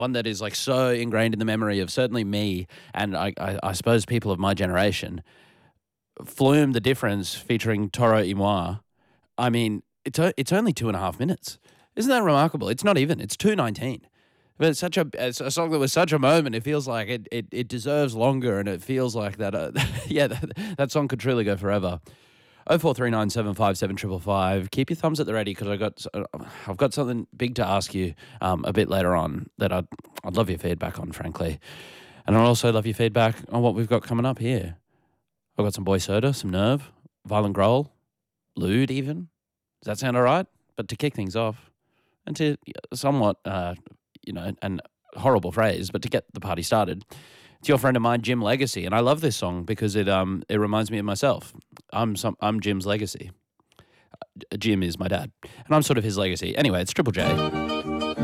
one that is like so ingrained in the memory of certainly me and I suppose people of my generation. Flume the Difference featuring Toro y Moi. I mean, it's only 2.5 minutes. Isn't that remarkable? It's not even. It's 2:19. But it's a song that was such a moment. It feels like it deserves longer, and it feels like that. That song could truly go forever. 0439757555. Keep your thumbs at the ready because I've got something big to ask you a bit later on that I'd love your feedback on, frankly, and I'd also love your feedback on what we've got coming up here. I've got some Boy Soda, some Nerve, Violent Growl, Lewd even. Does that sound all right? But to kick things off, and to somewhat, and horrible phrase, but to get the party started, it's your friend of mine, Jim Legacy, and I love this song because it reminds me of myself. I'm Jim's legacy. Jim is my dad, and I'm sort of his legacy. Anyway, it's Triple J.